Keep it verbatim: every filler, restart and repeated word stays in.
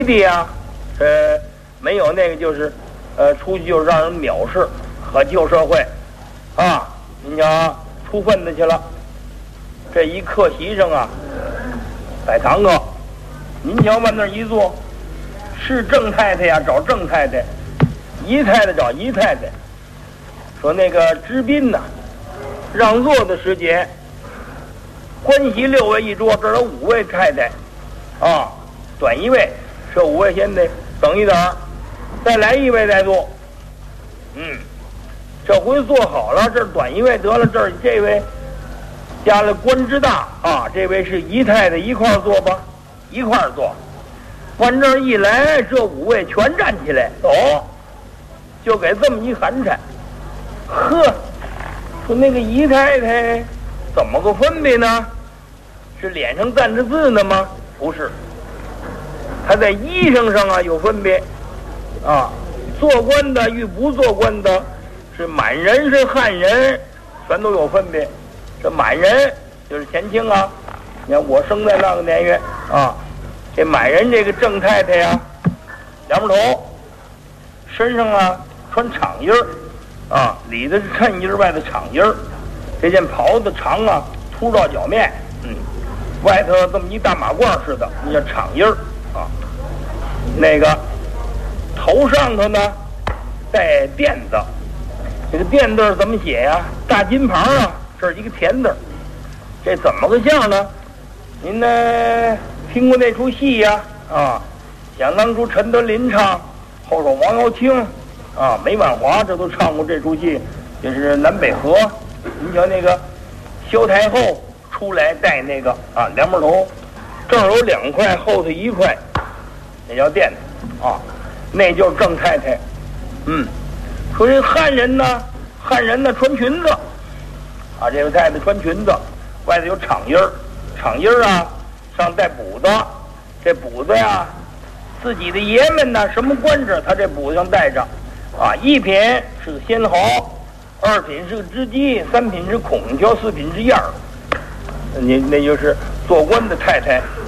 的呀，呃，没有那个就是，呃，出去就让人藐视和旧社会，啊，您瞧出份子去了，这一客席上啊，摆堂哥，您瞧往那儿一坐，是郑太太呀找郑太太，姨太太找姨太太，说那个知宾呐，让座的时节，欢喜六位一桌，这儿有五位太太，啊，短一位。这五位先得等一等，再来一位再坐。嗯，这回坐好了，这短一位得了，这儿这位加了官之大啊，这位是姨太太，一块儿坐吧，一块儿坐。往这儿一来，这五位全站起来，哦，就给这么一寒碜。呵，说那个姨太太怎么个分别呢？是脸上站着字呢吗？不是。他在衣裳上啊有分别，啊，做官的与不做官的，是满人是汉人，全都有分别。这满人就是前清啊，你看我生在那个年月啊，这满人这个郑太太呀，两边头，身上啊穿长衣儿，啊，里头是衬衣儿，外头长衣儿，这件袍子长啊，粗到脚面，嗯，外头这么一大马褂似的，那叫长衣儿。啊，那个头上头呢带垫子，这个垫字怎么写呀？大金旁啊，这是一个田字，这怎么个像呢？您呢听过那出戏呀？啊，想当初陈德林唱，后手王瑶卿，啊，梅婉华这都唱过这出戏，这是南北河。您瞧那个萧太后出来戴那个啊凉帽头。这儿有两块，后头一块，那叫垫子啊，那就是郑太太。嗯，说这汉人呢，汉人呢穿裙子，啊，这位太太穿裙子，外头有长衣儿，长衣儿啊上带补子，这补子呀，自己的爷们呢什么官职，他这补子上带着，啊，一品是个仙豪，二品是个知姬，三品是孔雀，四品是燕儿。你那就是做官的太太。